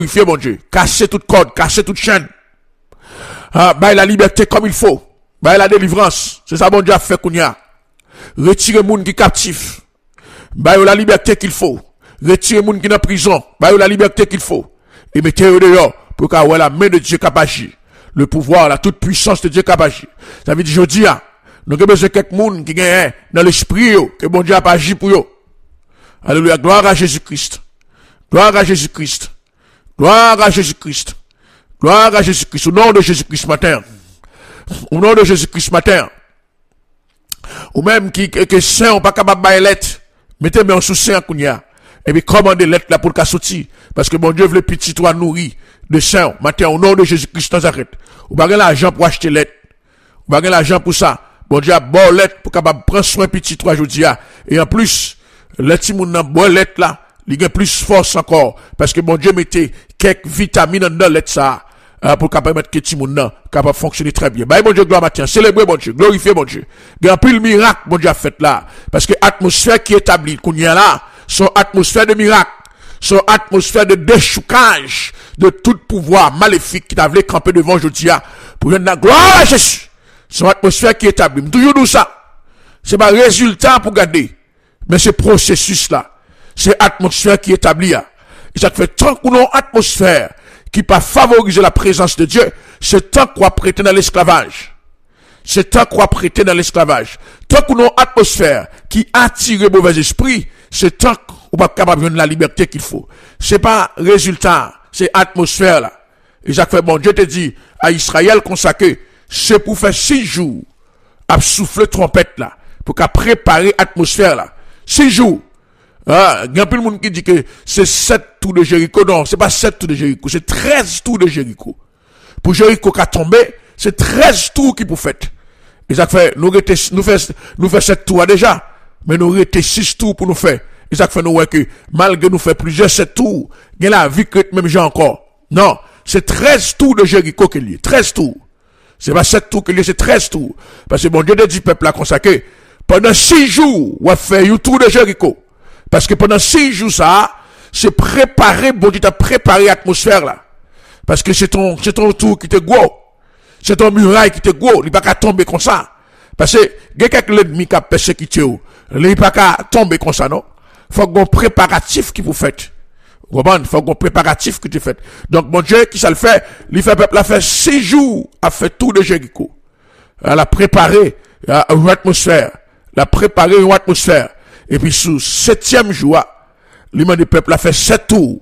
glorifier mon Dieu. Casser toute corde, casser toute chaîne. Bah la liberté comme il faut. Bah la délivrance. C'est ça mon Dieu a fait qu'on y a. Retirer moun qui captif. Bah la liberté qu'il faut. Retirer moun qui est en prison. Bah la liberté qu'il faut. Et mettez-le dehors pour qu'à la main de Dieu capable. Le pouvoir, la toute puissance de Dieu capable. Ça veut dire je dis nous avons besoin de quelques moun qui gagne dans l'esprit que bon Dieu a pas agi pour eux. Alléluia, gloire à Jésus-Christ. Gloire à Jésus-Christ. Gloire à Jésus-Christ. Gloire à Jésus-Christ. Au nom de Jésus-Christ matin. Au nom de Jésus-Christ matin. Ou même qui saint ou pas capable de lettre. Mettez-moi en sous-saint à Kounia. Et puis commandez lettre là pour qu'à sortir. Parce que mon Dieu veut le petit toi nourri de saint matin au nom de Jésus-Christ Nazareth. Ou pas l'argent pour acheter lettre. Ou pas l'argent pour ça. Bon Dieu a bon lettre pour capable prendre soin petit toi aujourd'hui. Et en plus, le petit moun nan bon lettre là. Il y a plus force encore. Parce que mon Dieu mettait quelques vitamines dans l'être ça. Pour permettre que tout le monde capable de fonctionner très bien. Bah, mon Dieu, gloire matin. Célébrez mon Dieu. Glorifiez mon Dieu. Il y a un peu le miracle, mon Dieu a fait là. Parce que l'atmosphère qui est établie, qu'on y a là, son atmosphère de miracle, son atmosphère de déchoucage de tout pouvoir maléfique qui t'a voulu camper devant Jodia. Pour donner la gloire à Jésus. Son atmosphère qui est établie. Toujours nous ça. C'est pas résultat pour garder. Mais ce processus là. C'est l'atmosphère qui est établie. Et ça fait tant qu'on a une atmosphère qui pas favoriser la présence de Dieu, c'est tant qu'on va prêter dans l'esclavage. C'est tant qu'on va prêter dans l'esclavage. Tant qu'on a une atmosphère qui attire mauvais esprit, c'est tant qu'on va pas capable de la liberté qu'il faut. C'est pas résultat, c'est atmosphère là. Et ça fait bon Dieu te dit à Israël consacré, c'est pour faire 6 jours à souffler trompette là, pour qu'à préparer l'atmosphère là. 6 jours. Il y a plus de monde qui dit que c'est 7 tours de Jéricho. Non, c'est pas 7 tours de Jéricho, c'est 13 tours de Jéricho. Pour Jéricho qui a tombé, c'est 13 tours qui pour faire. Et ça fait, nous fait 7 tours déjà, mais nous restait 6 tours pour nous faire. Et ça fait, nous voyons que, malgré nous faire plusieurs 7 tours, il y a la vie que même gens encore. Non, c'est 13 tours de Jéricho qu'il y a. 13 tours. C'est pas 7 tours qu'il y a, c'est 13 tours. Parce que bon Dieu dit peuple là consacré, pendant 6 jours, on va faire un tour de Jéricho. Parce que pendant 6 jours, ça, c'est préparé, bon Dieu t'a préparé l'atmosphère, là. Parce que c'est ton tour qui te gros. C'est ton muraille qui te gros. Il n'est pas qu'à tomber comme ça. Parce que, il y a quelques ennemis qui a persécuté, il n'est pas qu'à tomber comme ça, non? Faut qu'on préparatif qui vous faites. Vous comprenez? Faut qu'on préparatif qui tu faites. Donc, mon Dieu, qui ça le fait? Il fait peuple, a fait 6 jours, a fait tout de Jéricho. Elle a préparé une atmosphère. Elle a préparé une atmosphère. Et puis, sous 7e jour, l'imam du peuple a fait 7 tours.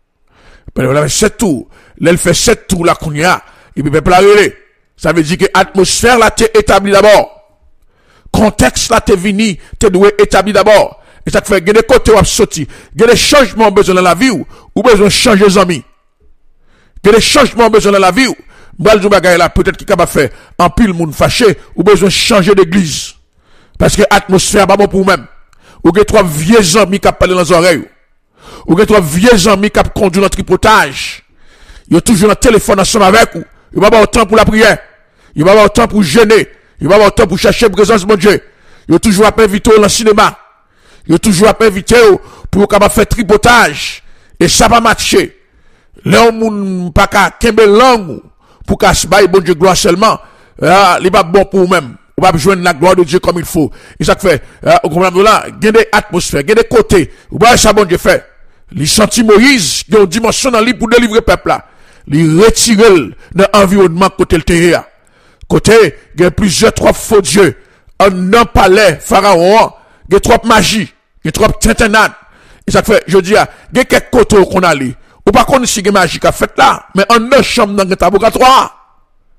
Il a fait 7 tours. Là, il fait 7 tours, là, qu'on y a. Et puis, le peuple a relé. Ça veut dire que l'atmosphère, là, t'es établi d'abord. Contexte, là, t'es venu, t'es doué établi d'abord. Et ça fait, il y a des côtés où on sorti. Il y a des changements besoin dans la vie ou besoin de changer les amis. Il y a des changements besoin dans la vie ou, là, peut-être qu'il va faire en pile monde fâché ou besoin de changer d'église. Parce que l'atmosphère, pas bon pour vous-même. Ou que 3 vieux amis qui parlent dans les oreilles. Ou que 3 vieux amis qui conduisent dans le tripotage. Ils ont toujours un téléphone ensemble avec vous. Ils n'ont pas autant pour la prière. Ils n'ont pas autant pour jeûner. Ils n'ont pas autant pour chercher la présence de mon Dieu. Ils ont toujours à inviter dans le cinéma. Ils ont toujours à inviter pour faire tripotage. Et ça va matcher. Là, on ne pas qu'à kembe langue pour qu'à se bailler bon Dieu gloire seulement. Il pas bon pour vous-même. On va joindre la gloire de Dieu comme il faut. Et ça fait, au gouvernement là, il y a des atmosphères, il y a des côtés. Vous voyez ça, bon Dieu fait. Les sentis Moïse, qui ont une dimension dans lui pour délivrer le peuple là. Les retirer dans l'environnement côté le terrain. Côté, il y a plusieurs, 3 faux dieux. Un palais, pharaon, il y a 3 magie, il y a 3 tintinades. Et ça fait, je dis, il y a quelques côtés qu'on a allé. Ou pas qu'on si il y a magie qu'a fait là, mais en 2 chambres dans le laboratoire.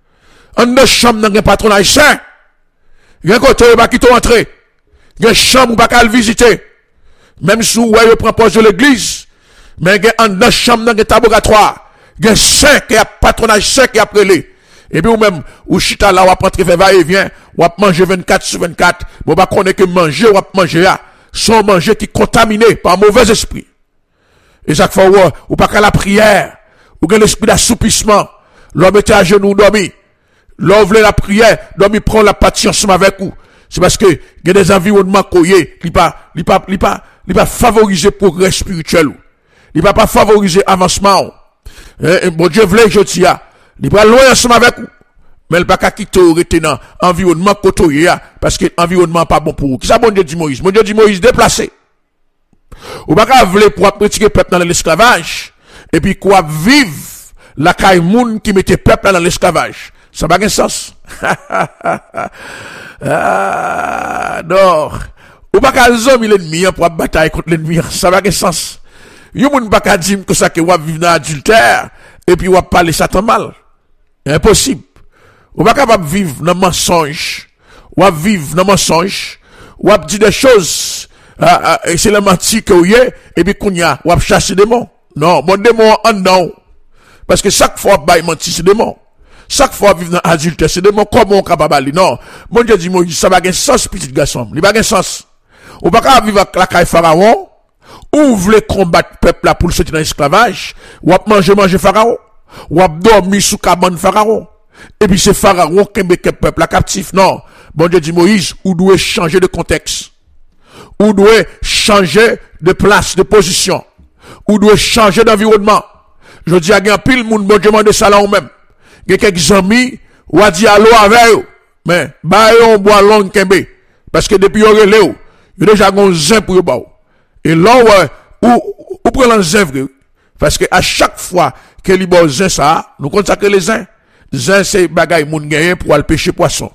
En 2 chambres dans le patronage saint. Il y a un côté où qui t'ont entré. Il y a une chambre où pas qu'à le visiter. Même si vous voyez prend poste de l'église. Mais il y a une chambre dans le laboratoire. Il y a un saint qui a patronage saint qui a prélé. Et puis ou même, ou chita là, ou à rentrer vers va-et-vient, ou à manger 24/24. Bon, bah, qu'on est que manger, ou à manger là. Sont manger qui contaminé par mauvais esprit. Et ça fait, ou pas qu'à la prière. Ou que l'esprit d'assoupissement. L'homme était à genoux, dormi. L'homme voulait la prière, l'homme il prend la partie ensemble avec vous. C'est parce que, il y a des environnements coyés, il pas favoriser progrès spirituel. Il pas favoriser avancement. Bon Dieu voulait je dis il va loin ensemble avec vous. Mais il pas qu'à quitter rester dans environnement côté parce que environnement pas bon pour vous. Qui ça bon Dieu dit Moïse? Bon Dieu dit Moïse déplacé. Ou pas qu'à vouloir pour retirer peuple dans l'esclavage et puis quoi vivre la caille moun qui mettait peuple dans l'esclavage. Ça n'a pas de sens. Non. Ou pas qu'à zombi l'ennemi pour bataille contre l'ennemi. Ça n'a pas de sens. Yon moun pas qu'à dire que ça que wap vivre dans adultère et puis wap parler Satan mal. Impossible. Ou pas capable vivre dans mensonge. Wap vivre dans mensonge. Wap dire des choses et c'est le menti que vous y et puis kounya wap chasser des démons. Non, mon démon en non. Parce que chaque fois wap menti c'est démon. Chaque fois vivre dans adultère c'est démon comment on capable aller. Non, mon Dieu dit Moïse ça va pas sens petit garçon. Il pas de sens. Ou pas capable vivre avec la caille pharaon. Ou vous voulez combattre peuple là pour le sortir dans l'esclavage, ou ap manger pharaon, ou ap dormir sous cabane pharaon. Et puis c'est pharaon qui met peuple là captif. Non. Bon Dieu dit Moïse, ou doit changer de contexte. Ou doit changer de place, de position. Ou doit changer d'environnement. Je dis à gen pile moun bon Dieu mande ça là ou même. Gen quelques amis ou a dit allô avec eux. Mais ba yon bois long kembe parce que depuis yon relé ou, yon déjà gon zin pour yon ba ou. Et là, ou prenons les œuvres. Parce que à chaque fois que les bon zin ça, nous consacrons les zins. Zin, c'est bagaille moun gagne pour aller pêcher poisson.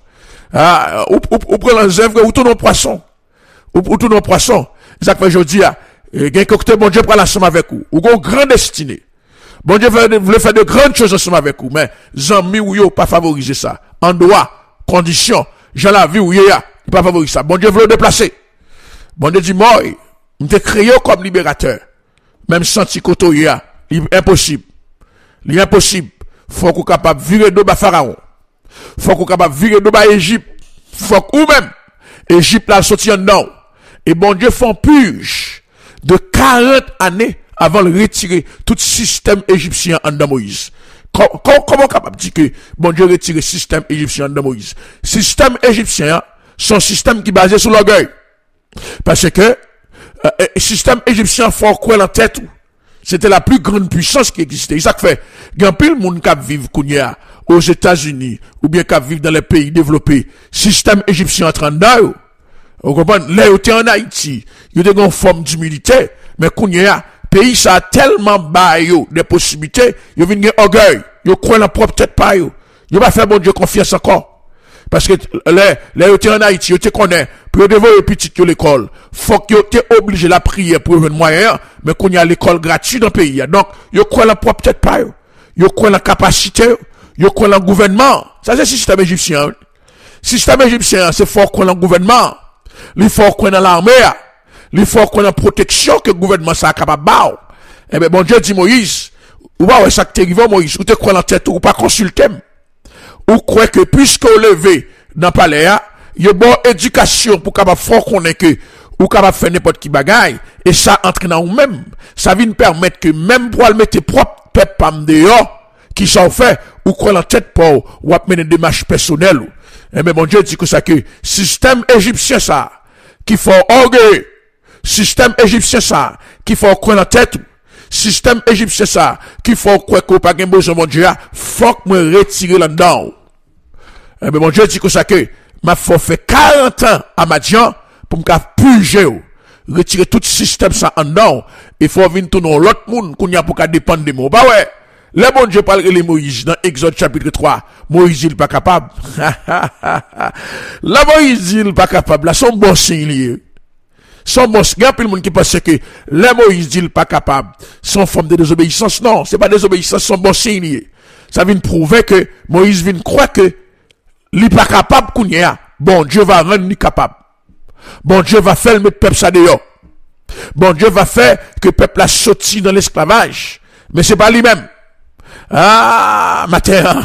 Ou prenons les œuvres, ou tournons poisson. Ou tournons poisson. Ça fait aujourd'hui, il y a un bon Dieu pour l'ensemble avec vous. Ou une grande destinée. Bon Dieu voulait faire de grandes choses ensemble avec vous. Mais, zami ou yo, pas favoriser ça. En droit, condition, j'ai la vie ou yo, pas favoriser ça. Bon Dieu voulait déplacer. Bon Dieu dit, moi, nous te créé comme libérateur. Même senti koto ya, impossible. L'impossible. Faut qu'on capable virer de bas Pharaon. Faut qu'on capable virer de bas Égypte. Faut ou même Égypte là sorti en dedans. Et bon Dieu font purge de 40 années avant de retirer tout système égyptien en dedans Moïse. Comment capable dire que bon Dieu retire le système égyptien en dedans Moïse? Système égyptien, son système qui est basé sur l'orgueil. Parce que système égyptien fort quoi en tête. C'était la plus grande puissance qui existait. Ça fait, il y a pile monde qui vivent aux États-Unis ou bien qui vivent dans les pays développés. Système égyptien en train d'eux. Vous comprenez? Là, vous en Haïti, il y a une forme d'humilité, mais pays ça a tellement bas des possibilités, il y a un orgueil, il croit la propre tête pas yo. Il va faire bon Dieu confiance encore. Parce que là, vous en Haïti, vous connaissez, pour devoir petit à l'école, faut que vous soyez obligé la prière pour un moyen, mais qu'on y a l'école gratuite dans le pays. Donc, vous croyez la propre tête pas yo. Vous croyez la capacité, vous croyez le gouvernement. Ça, c'est le système égyptien. Le système égyptien, c'est fort qu'on a le gouvernement. Il faut qu'on a l'armée. Il faut qu'on a la protection que le gouvernement soit capable de faire. Eh bien, bon Dieu dit Moïse, ou pas, ça qui t'arrive, Moïse, ou te crois la tête, ou pas consulter. Ou croit que puisque vous levez dans le palais, il y a une bonne éducation pour capable faire connaître que ou capable faire n'importe qui bagaille et ça entre dans vous-même. Ça vient permettre que même pour le mettre propre peuple pam dehors qui s'en fait ou croit la tête pour ou mener des démarches personnelles. Et mais bon Dieu dit que ça que système égyptien ça qui faut orgueil, système égyptien ça qui faut croire la tête. Système égyptien ça qu'il faut croire qu'on pas besoin mon Dieu faut que me retirer là-dedans. Eh ben mon Dieu dit que ça que m'a faut faire 40 ans à Madian pour me purger retirer tout système ça en dedans il faut venir tourner l'autre monde qu'on y a pour qu'à dépendre de moi. Bah ouais. Le bon Dieu parle de Moïse dans Exode chapitre 3. Moïse il pas capable. La Moïse il pas capable. Là son bon signe son bon, il y a plus de monde qui pense que le Moïse dit pas capable, son forme de désobéissance. Non, c'est pas désobéissance, son bon signe. Ça vient prouver que Moïse vient croire que il pas capable qu'on y a. Bon Dieu va rendre lui capable. Bon Dieu va faire le peuple ça dehors. Bon Dieu va faire que le peuple a sorti dans l'esclavage. Mais c'est pas lui-même. Matin.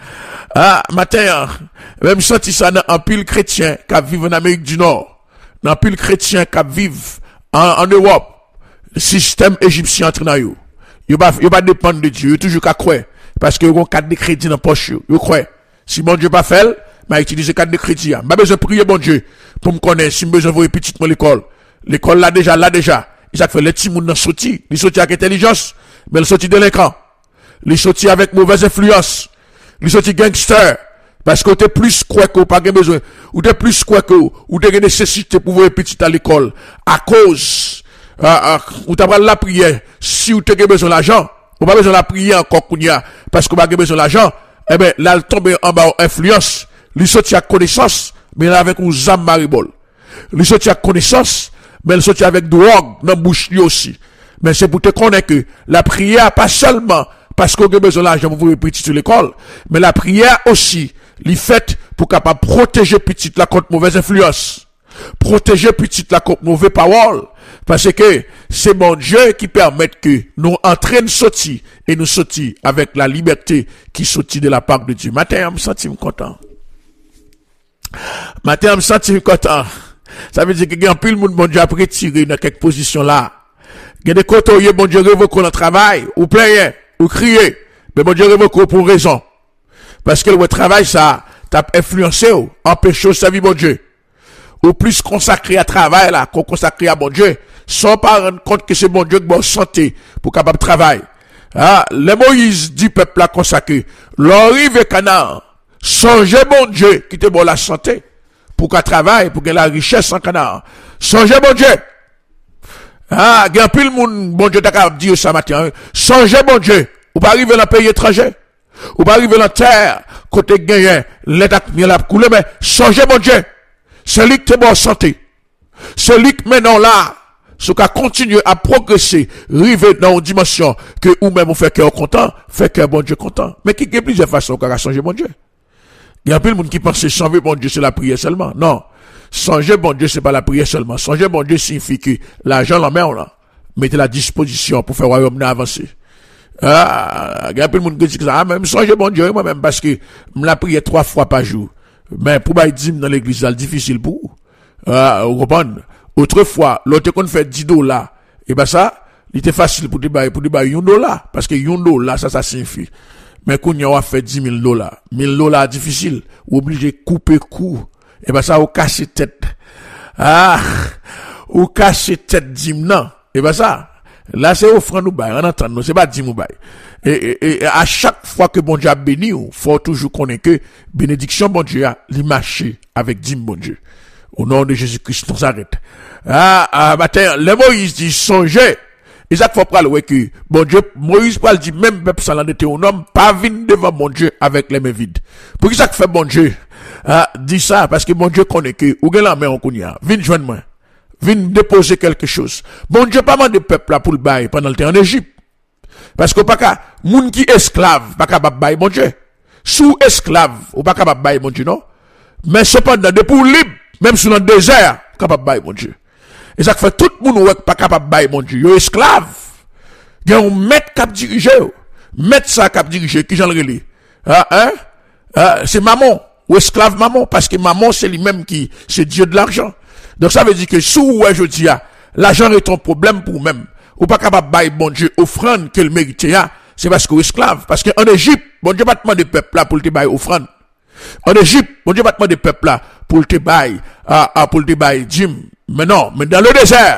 Même senti ça dans un pile chrétien qui vivent en Amérique du Nord. Dans pile chrétien qui vivent en Europe, le système égyptien entre dans yo. Yo pas dépendre de Dieu, yo toujours qu'à croire parce que yo ont carte de crédit dans poche yo croire. Si bon Dieu pas fait, m'a utiliser carte de crédit. M'a besoin prier bon Dieu pour me connaître si besoin voir petit mon l'école. L'école là déjà. Il ça fait les petits moun nan sorti, il sorti avec intelligence, mais il sorti de l'écran. Li sorti avec mauvaise influence. Li sorti gangster. Parce que t'es plus quoi que pas besoin. Ou t'es plus quoi que ou t'es nécessité pour voir petit à l'école. À cause, ou t'as pas la prière. Si ou t'es besoin d'argent, ou pas besoin de la prière encore kounya. Parce que pas besoin d'argent, eh ben, là, tombe en bas influence. Li sorti à connaissance, mais là avec un zam maribol. Li sorti à connaissance, mais il sorti avec drogue dans bouche lui aussi. Mais c'est pour te connaître que la prière, pas seulement parce qu'on a besoin d'argent pour vous petit sur l'école, mais la prière aussi, li fait pour capable protéger petit la contre mauvaise influence. Protéger petit la contre mauvaise parole. Parce que c'est mon Dieu qui permet que nous entraînons sortir et nous sortir avec la liberté qui sortit de la part de Dieu. Matin, je me sens content. Matin, je me sens content. Ça veut dire que il y a un peu de monde, bon Dieu, a retiré dans quelques positions là. Il y a des côtés, bon Dieu, révoque le travail, ou plaignez, ou criez. Mais bon Dieu, révoque pour raison. Parce que le travail, ça, t'a influencé, empêché sa vie, bon Dieu. Ou plus consacré à travail, là, qu'on consacré à bon Dieu, sans pas rendre compte que c'est bon Dieu qui bonne santé pour capable travailler. Ah, le Moïse dit peuple là consacré. L'orive canard, songez bon Dieu qui te bon la santé pour qu'à travail, pour qu'il la richesse en canard. Songez bon Dieu. Ah, il y a plus le monde, bon Dieu, t'as dire ça matin. Songez bon Dieu. Ou pas arriver dans le pays étranger. Ou pas arriver dans la terre, côté gagné, l'état bien la couler, mais songez bon Dieu. C'est lui qui te bon santé. C'est lui qui maintenant là, ce qui continue à progresser, arriver dans une dimension que ou même on fait cœur content, fait cœur bon Dieu content. Mais qui y a plusieurs façons qu'à changer bon Dieu. Il y a plus de monde qui pense que changer bon Dieu c'est la prière seulement. Non. Changer bon Dieu c'est pas la prière seulement. Changer bon Dieu signifie que l'argent la main là, mettez la disposition pour faire royaume avancer. Ah, il y a plus de monde qui dit ça, même changer bon Dieu moi-même parce que me la prière 3 fois par jour. Mais pour bailler 10 dans l'église, c'est difficile pour vous. Vous comprenez? Autrefois, l'autre qu'on fait $10, et ben ça, il était facile pour débailler $1, parce que $1, ça signifie. Mais quand on a fait $10,000, $1,000 difficile, ou obligé de couper cou, et ben ça, ou casser tête. Ah, ou casser tête non. Et ben ça, là c'est offrande ou bail, on entend, non, c'est pas 10 ou bail. Et à chaque fois que bon Dieu a béni, faut toujours connaître que bénédiction bon Dieu a li marché avec 10 bon Dieu. Au nom de Jésus-Christ, on s'arrête. Matin, le Moïse dit, songez. Et ça, faut prendre, ouais, que, bon Dieu, Moïse parle dit, même peuple ça était un homme, pas venir devant mon Dieu avec les mains vides. Pour qui ça fait bon Dieu? Dit ça, parce que mon Dieu connaît que, ou la main en kounya, viens joindre moi. Viens déposer quelque chose. Bon Dieu, pas mal de peuple là pour le bail pendant le temps en Égypte. Parce que pas qu'à, moun qui esclave, pas qu'à bail mon Dieu. Sous esclave, ou pas qu'à bail mon Dieu, non? Mais cependant, depuis libre, même sur le désert, capable bail mon Dieu. Et ça fait tout le monde pas capable bail mon Dieu. Yo esclave. Il y a un maître cap dirigé. Maître ça cap dirigé, qui j'en relais. C'est maman, ou esclave maman, parce que maman c'est lui-même qui, c'est Dieu de l'argent. Donc ça veut dire que sous je dis, l'argent est un problème pour même. Ou pas capable bail bon Dieu, offrande que le mérite, c'est parce que esclave. Parce qu'en Égypte, bon Dieu pas demander peuple là pour te bail offrande. En Égypte, bon Dieu pas demander peuple là pour te bail, pour te bail Jim. Mais non, mais dans le désert,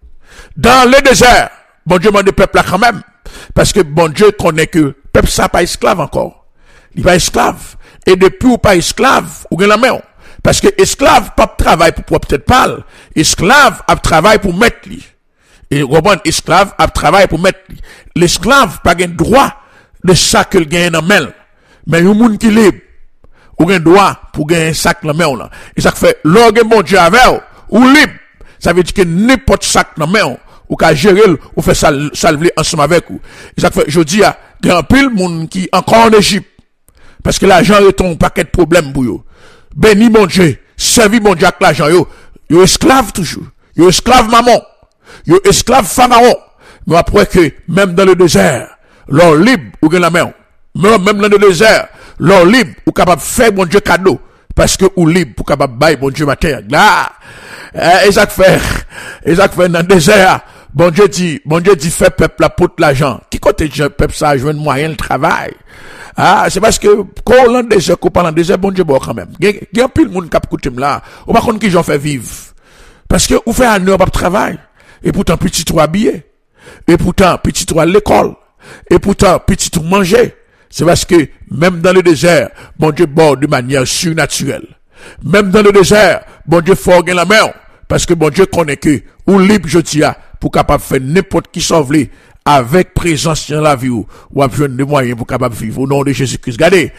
bon Dieu demande peuple là quand même. Parce que bon Dieu connaît que peuple ça pas esclave encore. Il pas esclave. Et depuis ou pas esclave, ou gagne la main. Parce que esclave pas travail pour peut-être pas. Esclave a travail pour mettre lui. Et Robin, esclave a travail pour mettre lui. L'esclave pas gain droit de ça que le gagne dans main. Mais un monde qui libre, ou gain droit pour gagner un sac dans main là. Et ça fait l'orgue bon Dieu avec ou libre. Ça veut dire que n'importe sac dans main ou qu'à gérer ou fait salver ensemble avec vous. Et ça fait je dis à grand pile monde qui encore en Égypte parce que l'argent est un paquet de problèmes pour eux. Béni mon Dieu, servi mon Dieu avec l'argent yo esclave toujours. Yo esclave maman. Yo esclave pharaon. Mais après que même dans le désert, l'or libre ou gagne la main. Même dans le désert, l'or libre ou capable faire mon Dieu cadeau parce que ou libre pour capable bailler mon Dieu matin. Là, et ça fait dans le désert, bon Dieu dit fait peuple la pour l'argent. Qui côté peuple ça joindre moyen le travail. C'est parce que quand on dans le désert, qu'on parle dans le désert, bon Dieu bon quand même. Il y a plus de monde qui a écouté là. On va connaître qui j'en fait vivre. Parce que on fait un heure pas de travail et pourtant petit toi habillé. Et pourtant petit toi à l'école. Et pourtant, petit tout manger. C'est parce que, même dans le désert, bon Dieu bord de manière surnaturelle. Même dans le désert, bon Dieu forgue la mer. Parce que bon Dieu connaît que, ou libre je dis, pour capable faire n'importe qui s'envler, avec présence dans la vie, ou a besoin de moyens pour capable vivre au nom de Jésus-Christ. Regardez.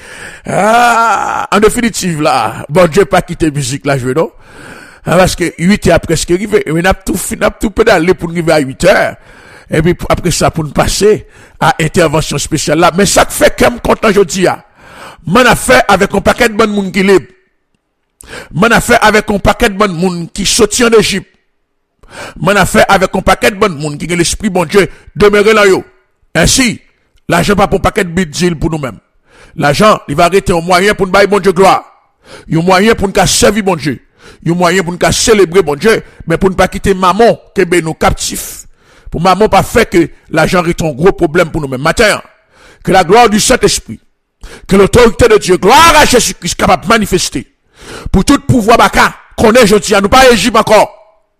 En définitive, là, bon Dieu pas quitter musique, là, je veux non? Parce que 8 heures presque arrivé. Et on a tout pédalé pour arriver à 8 heures. Et puis, après ça, pour nous passer à intervention spéciale là. Mais ça fait comme content, je dis, mon affaire avec un paquet de bonnes monde qui libre. Mon affaire avec un paquet de bonnes monde qui sortit en Égypte. Mon affaire avec un paquet de bonnes monde qui a l'esprit bon Dieu demeurer là yo. Ainsi, l'argent pas pour un paquet de bidil pour nous-mêmes. L'argent, il va arrêter un moyen pour nous bailler bon Dieu gloire. Un moyen pour nous servir bon Dieu. Un moyen pour nous célébrer bon Dieu, mais pour ne pas quitter maman qui est nous captifs. Pour maman pas faire que l'argent est un gros problème pour nous-mêmes. Matin, que la gloire du Saint-Esprit, que l'autorité de Dieu, gloire à Jésus-Christ capable de manifester. Pour tout pouvoir baka, qu'on est jeudi, nous pas Égypte encore.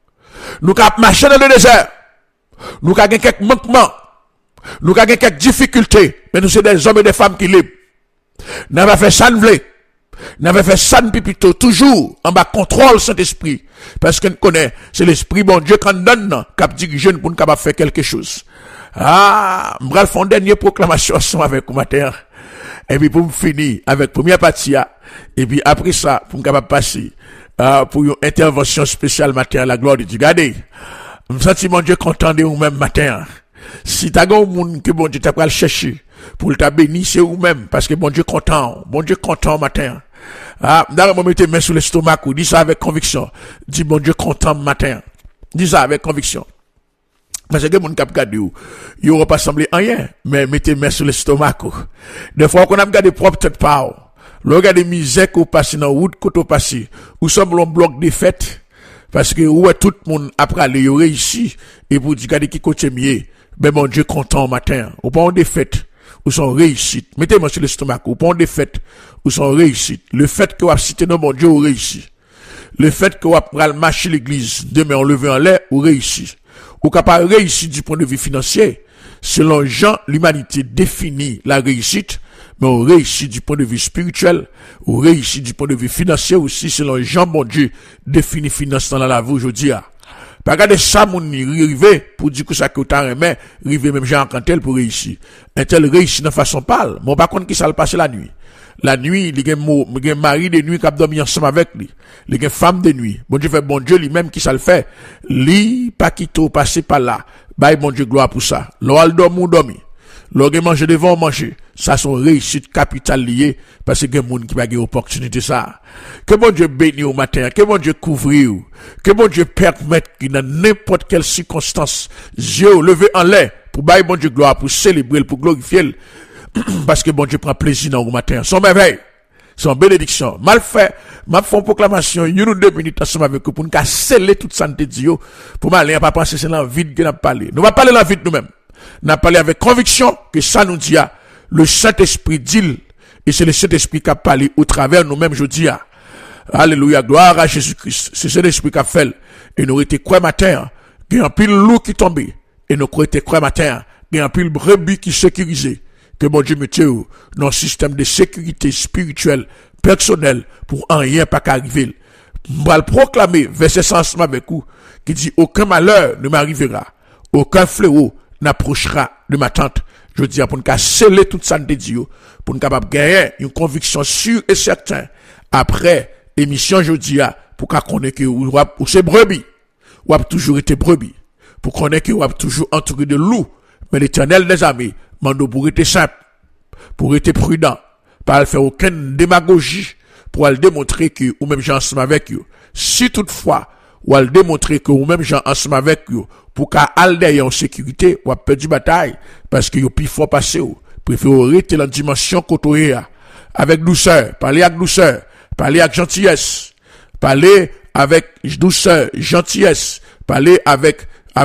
Nous avons marché dans le désert. Nous avons quelques manquements. Nous avons quelques difficultés. Mais nous sommes des hommes et des femmes qui libres. Nous avons fait ça, nous avons fait ça, plutôt toujours en bas contrôle Saint-Esprit. Parce que nous connaissons, c'est l'Esprit bon Dieu qu'on donne, qui dirige pour nous capable faire quelque chose. Je vais faire une dernière proclamation ensemble avec vous matin. Et puis pour me finir avec la première partie. Et puis après ça, pour me capable passer. Pour une intervention spéciale matin à la gloire de Dieu. Regardez, je me sens mon Dieu content de vous-même matin. Si t'as un monde que bon Dieu t'a pas le chercher, pour le bénir, c'est vous-même, parce que bon Dieu content matin. D'ailleurs, moi, mettez main sur l'estomac, dis ça avec conviction. Dis bon Dieu content matin. Dis ça avec conviction. Parce que mon cap gade ou, il aura pas semblé rien, mais mettez main sur l'estomac. Des fois, qu'on a regardé propre tête pas. Le regard de misère qu'on passe dans route qu'on passe, ou semble un bloc de fête, parce que où est tout le monde après aller réussi, et pour dire qui côté mieux, ben mon Dieu content matin, ou pas en défaite, ou sont réussite. Mettez-moi sur l'estomac, ou pas en défaite, ou sont réussite. Le fait que vous avez cité dans mon Dieu, ou réussi. Le fait que vous avez marché l'église, demain on levé en l'air, ou réussi. Ou capable réussir du point de vue financier, selon Jean, l'humanité définit la réussite, mais on réussit du point de vue spirituel, on réussit du point de vue financier aussi, selon Jean, bon Dieu, définit finance dans la vie aujourd'hui. Pas regarder ça, mon rivé, pour dire que ça que t'as remis, rivé même Jean Cantel pour réussir. Un tel réussit de façon pâle, mais par contre, qui ça le passe la nuit. La nuit, il y a un mari de nuit qui a dormi ensemble avec lui. Il y a une femme de nuit. Bon Dieu fait bon Dieu lui-même qui ça le fait. Lui, pas qui tout passer par là. Bye bon Dieu gloire pour ça. L'oral dormi ou dormi. L'orgue manger devant manger. Ça sont réussite capitale liée parce que y a des gens qui ont opportunité ça. Que bon Dieu bénisse au matin. Que bon Dieu couvre. Que bon Dieu permette qu'il dans n'importe quelle circonstance, Dieu levé en l'air pour bye bon Dieu gloire, pour célébrer, pour glorifier. Parce que bon Dieu prend plaisir dans le matin. Son merveille. Son bénédiction. Mal fait. M'a fait une proclamation. Une ou 2 minutes ensemble avec vous pour nous sceller toute santé de Dieu. Pour m'aller, pas penser c'est dans le vide que nous parlé. Nous va parler dans le vide nous-mêmes. Nous allons parlé avec conviction que ça nous dit, le Saint-Esprit dit, et c'est le Saint-Esprit qui a parlé au travers nous-mêmes, je dis, alléluia, gloire à Jésus-Christ. C'est le Saint-Esprit qui a fait, et nous étions quoi matin, il y a un pile loup qui tombait, et nous étions quoi matin, il y a un pile brebis qui sécurisait, que mon Dieu mette dans un système de sécurité spirituelle, personnelle, pour un rien pas qu'arriver. On va le proclamer, verset 100 avec vous, qui dit, aucun malheur ne m'arrivera, aucun fléau n'approchera de ma tente. Je dis, pour nous sceller toute santé de Dieu, pour nous capable gagner une conviction sûre et certaine, après l'émission, je dis, pour qu'on connaisse que ou c'est brebis, ou a toujours été brebis, pour qu'on connaisse que ou a toujours entouré de loups, mais l'Éternel des armées, mando pour être simple, pour être prudent, pas faire aucune démagogie, pour aller démontrer que ou même gens ensemble avec eux. Si toutefois, ou aller démontrer que ou même gens ensemble avec eux, pour qu'à aller en sécurité, ou à perdu bataille, parce que vous plus fort passer, préférez rester dans la dimension côtoyée, avec douceur, parler avec douceur, parler avec gentillesse, parler avec douceur, gentillesse, parler avec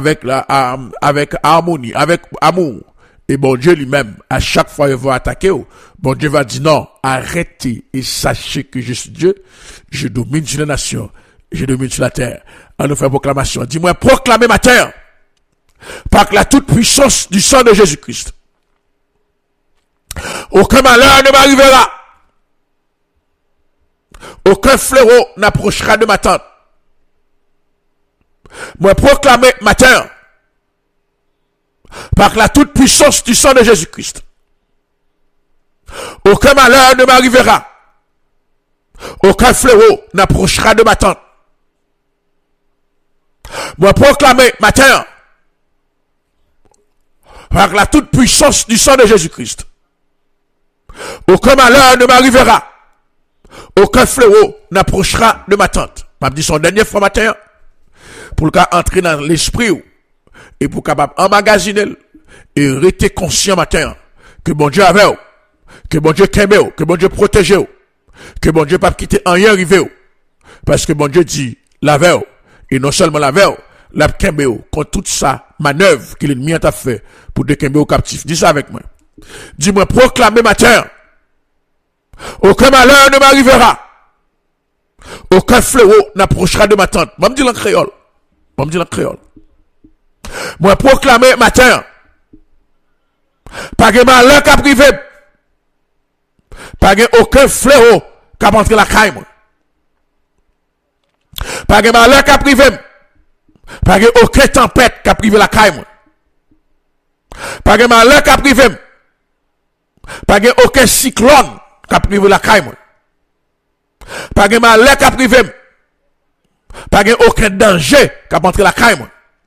harmonie, avec amour. Et bon Dieu lui-même, à chaque fois il va attaquer, bon Dieu va dire non, arrêtez et sachez que je suis Dieu, je domine sur les nations, je domine sur la terre. On nous fait proclamation. Dis-moi, proclamez ma terre, par la toute puissance du sang de Jésus-Christ. Aucun malheur ne m'arrivera. Aucun fléau n'approchera de ma tente. Moi proclamer matin, par la toute puissance du sang de Jésus-Christ, aucun malheur ne m'arrivera. Aucun fléau n'approchera de ma tente. Moi proclamer matin, par la toute puissance du sang de Jésus-Christ, aucun malheur ne m'arrivera. Aucun fléau n'approchera de ma tente. M'a dit son dernier fois matin, pour le cas entrer dans l'esprit et pour capable emmagasiner et rester conscient matin que bon Dieu avait, que bon Dieu kembe, que bon Dieu protège, que bon Dieu pas quitter rien arrivé, parce que bon Dieu dit la veille, et non seulement la veille, la kembe contre toute sa manœuvre qu'il l'ennemi a fait pour de kembe au captif. Dis ça avec moi. Dis-moi proclamer matin, aucun malheur ne m'arrivera. Aucun fléau n'approchera de ma tente. Moi me dis en créole. Moi me dis en créole. Moi proclamer matin, pas de malheur qu'a privé. Pas de aucun fléau qu'a rentré la caille. Pas de malheur qu'a privé. Pas de aucune tempête qu'a privé la caille. Pas de malheur qu'a privé. Pas de aucun cyclone qu'a privé la caille. Pas de malheur qu'a privé. Pas de aucun danger qu'a rentré la caille.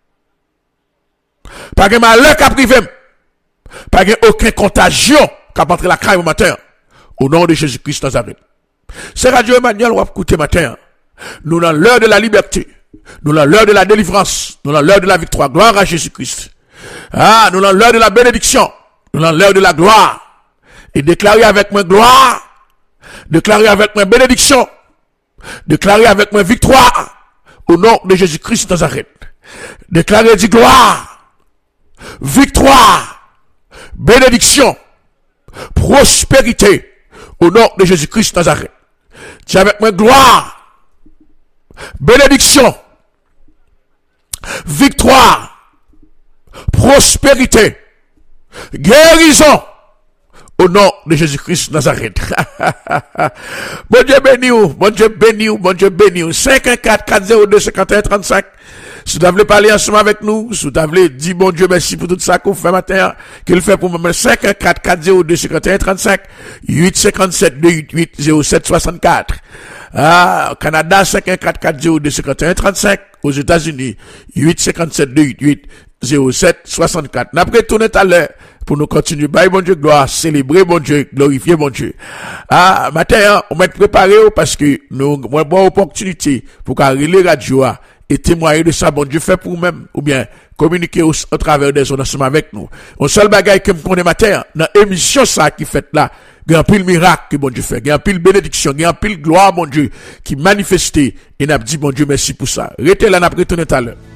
Pas de malheur qu'a privé. Pas de aucun contagion qu'a rentré la caille matin. Au nom de Jésus-Christ Nazareth. C'est Radio Emmanuel ou écouter matin. Nous dans l'heure de la liberté. Nous dans l'heure de la délivrance. Nous dans l'heure de la victoire. Gloire à Jésus-Christ. Ah, nous dans l'heure de la bénédiction. Nous dans l'heure de la gloire. Et déclarer avec moi gloire. Déclarer avec moi bénédiction. Déclarer avec moi victoire. Au nom de Jésus-Christ Nazareth. Déclarer dit gloire. Victoire. Bénédiction. Prospérité. Au nom de Jésus-Christ Nazareth. Dis avec moi gloire. Bénédiction. Victoire. Prospérité. Guérison. Au nom de Jésus-Christ Nazareth. Bon Dieu béni ou, bon Dieu béni ou, bon Dieu béni ou. 514-402-5135. Si vous voulez parler ensemble avec nous, si vous voulez dire bon Dieu merci pour tout ça qu'on fait matin, qu'il fait pour moi, 514-402-5135, 857-288-0764. Ah, au Canada, 514-402-5135, aux États-Unis, 857-288-0764. N'après tourner tout à l'heure, pour nous continuer, bye bon Dieu, gloire, célébrer bon Dieu, glorifier bon Dieu. Ah, matin, on va être préparé parce que nous avons une bonne opportunité pour qu'à les radio et témoigner de ça, bon Dieu fait pour nous-mêmes, ou bien communiquer au travers des ondes ensemble avec nous. Un seul bagage que me connaît matin, dans l'émission ça qui fait là, il y a un pile miracle que bon Dieu fait, il y a un pile bénédiction, il y a un pile gloire, bon Dieu, qui manifesté, et n'a dit bon Dieu merci pour ça. Restez là, n'a pas retourné tout à l'heure.